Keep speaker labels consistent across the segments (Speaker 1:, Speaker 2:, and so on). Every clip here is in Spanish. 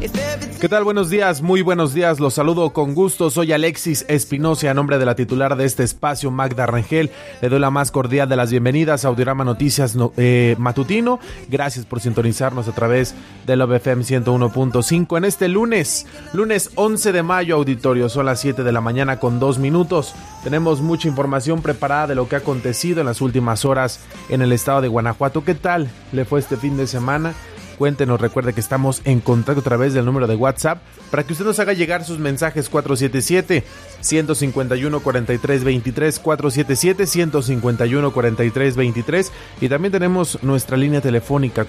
Speaker 1: ¿Qué tal? Buenos días, muy buenos días, los saludo con gusto, soy Alexis Espinosa y a nombre de la titular de este espacio, Magda Rangel, le doy la más cordial de las bienvenidas a Audiorama Noticias Matutino. Gracias por sintonizarnos a través de Love FM 101.5 en este lunes 11 de mayo, auditorio, son las 7 de la mañana con 2 minutos. Tenemos mucha información preparada de lo que ha acontecido en las últimas horas en el estado de Guanajuato. ¿Qué tal le fue este fin de semana? Cuéntenos, recuerde que estamos en contacto a través del número de WhatsApp para que usted nos haga llegar sus mensajes 477-151-4323, 477-151-4323 y también tenemos nuestra línea telefónica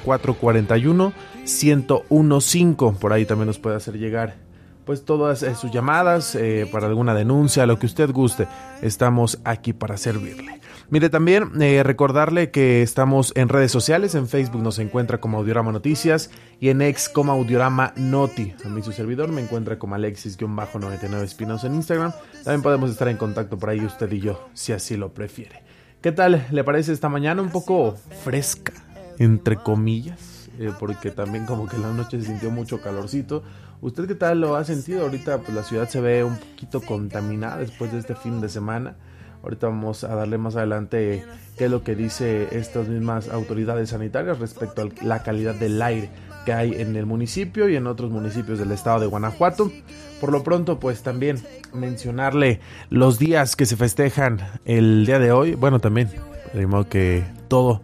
Speaker 1: 441-1015, por ahí también nos puede hacer llegar pues todas sus llamadas para alguna denuncia, lo que usted guste, estamos aquí para servirle. Mire, también recordarle que estamos en redes sociales, en Facebook nos encuentra como Audiorama Noticias y en X como Audiorama Noti. A mí su servidor me encuentra como Alexis-99 Espinosa en Instagram. También podemos estar en contacto por ahí usted y yo, si así lo prefiere. ¿Qué tal le parece esta mañana? Un poco fresca, entre comillas, porque también como que en la noche se sintió mucho calorcito. ¿Usted qué tal lo ha sentido? Ahorita pues la ciudad se ve un poquito contaminada después de este fin de semana. Ahorita vamos a darle más adelante qué es lo que dice estas mismas autoridades sanitarias respecto a la calidad del aire que hay en el municipio y en otros municipios del estado de Guanajuato. Por lo pronto, pues también mencionarle los días que se festejan el día de hoy. Bueno, también, de modo que todo.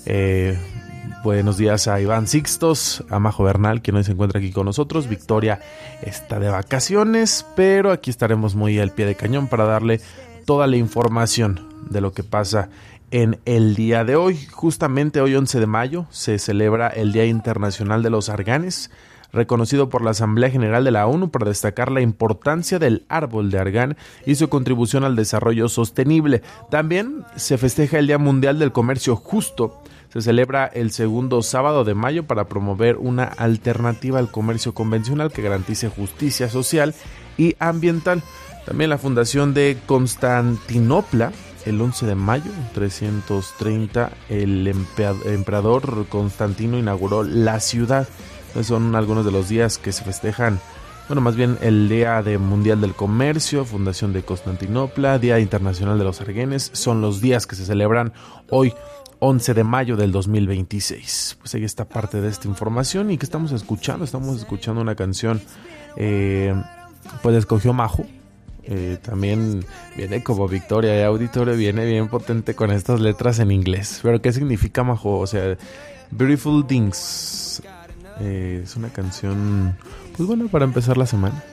Speaker 1: Buenos días a Iván Sixtos, a Majo Bernal, quien hoy se encuentra aquí con nosotros. Victoria está de vacaciones, pero aquí estaremos muy al pie de cañón para darle toda la información de lo que pasa en el día de hoy. Justamente hoy 11 de mayo se celebra el Día Internacional de los Arganes, reconocido por la Asamblea General de la ONU para destacar la importancia del árbol de argán y su contribución al desarrollo sostenible. También se festeja el Día Mundial del Comercio Justo. Se celebra el segundo sábado de mayo para promover una alternativa al comercio convencional que garantice justicia social y ambiental. También la fundación de Constantinopla, el 11 de mayo, 330, el emperador Constantino inauguró la ciudad. Entonces son algunos de los días que se festejan, bueno, más bien el Día Mundial del Comercio, fundación de Constantinopla, Día Internacional de los Arganes, son los días que se celebran hoy, 11 de mayo del 2026. Pues ahí está parte de esta información. ¿Y qué estamos escuchando? Estamos escuchando una canción, pues escogió Majo. También viene como Victoria y auditorio, viene bien potente con estas letras en inglés. Pero ¿qué significa Majo? O sea, Beautiful Things. Es una canción, pues bueno, para empezar la semana.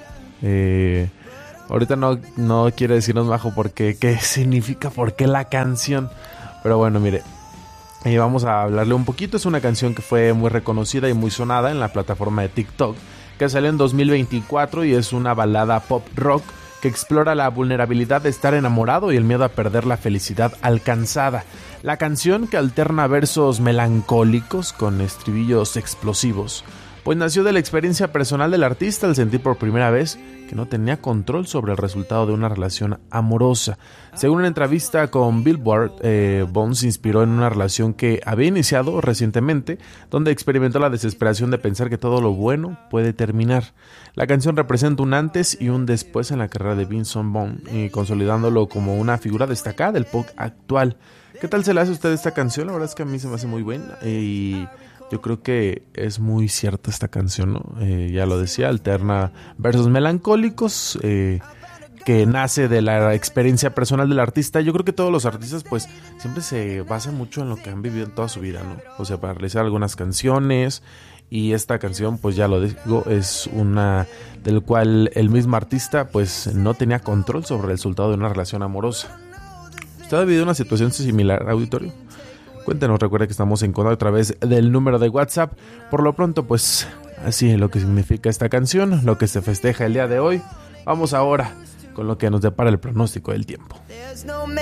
Speaker 1: Ahorita no quiere decirnos Majo porque qué significa, por qué la canción. Pero bueno, mire, vamos a hablarle un poquito. Es una canción que fue muy reconocida y muy sonada en la plataforma de TikTok, que salió en 2024 y es una balada pop rock que explora la vulnerabilidad de estar enamorado y el miedo a perder la felicidad alcanzada. La canción, que alterna versos melancólicos con estribillos explosivos, pues nació de la experiencia personal del artista al sentir por primera vez que no tenía control sobre el resultado de una relación amorosa. Según una entrevista con Billboard, Bond se inspiró en una relación que había iniciado recientemente, donde experimentó la desesperación de pensar que todo lo bueno puede terminar. La canción representa un antes y un después en la carrera de Vincent Bond, consolidándolo como una figura destacada del pop actual. ¿Qué tal se le hace a usted esta canción? La verdad es que a mí se me hace muy buena y yo creo que es muy cierta esta canción, ¿no? Ya lo decía, alterna versos melancólicos, que nace de la experiencia personal del artista. Yo creo que todos los artistas pues siempre se basan mucho en lo que han vivido en toda su vida, ¿no? O sea, para realizar algunas canciones, y esta canción pues ya lo digo, es una del cual el mismo artista pues no tenía control sobre el resultado de una relación amorosa. ¿Usted ha vivido una situación similar, auditorio? Cuéntenos, recuerda que estamos en contacto a través del número de WhatsApp. Por lo pronto, pues así es lo que significa esta canción, lo que se festeja el día de hoy. Vamos ahora con lo que nos depara el pronóstico del tiempo.